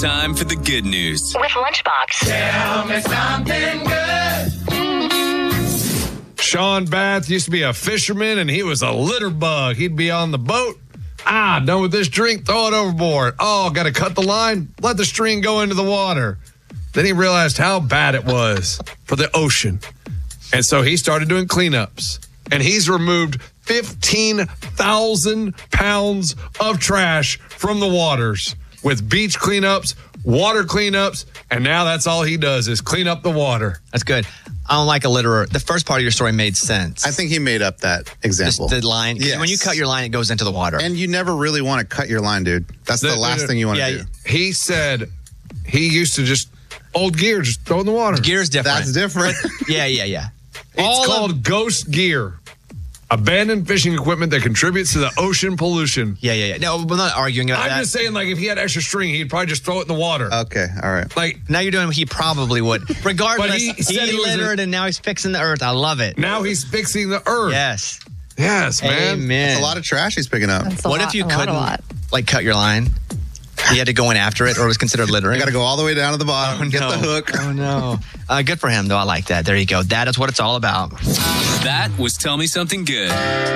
time for the good news. With Lunchbox. Tell me something good. Sean Bath used to be a fisherman, and he was a litter bug. He'd be on the boat. Done with this drink, throw it overboard. Oh, got to cut the line? Let the string go into the water. Then he realized how bad it was for the ocean. And so he started doing cleanups. And he's removed 15,000 pounds of trash from the waters with beach cleanups, water cleanups, and now that's all he does is clean up the water. That's good. I don't like a litterer. The first part of your story made sense. I think he made up that example. Just the line. Yes. When you cut your line, it goes into the water. And you never really want to cut your line, dude. That's the last thing you want to do. He said he used to just, old gear, just throw in the water. Gear's different. That's different. Yeah. It's called ghost gear. Abandoned fishing equipment that contributes to the ocean pollution. Yeah. No, we're not arguing about that. I'm just saying, like, if he had extra string, he'd probably just throw it in the water. Okay, all right. Like, now you're doing what he probably would. Regardless, But he said he was littered and now he's fixing the earth. I love it. now he's fixing the earth. Yes. Yes, man. Amen. It's a lot of trash he's picking up. That's a What lot, if you a lot, couldn't, a lot. like, cut your line? You had to go in after it, or it was considered littering? I got to go all the way down to the bottom, get the hook. Oh, no. Good for him, though. I like that. There you go. That is what it's all about. That was Tell Me Something Good.